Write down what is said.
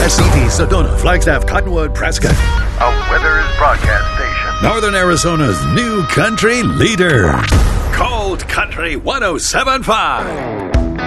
Mesquite, Sedona, Flagstaff, Cottonwood, Prescott. A Withers broadcast station. Northern Arizona's new country leader. Cold Country 107.5.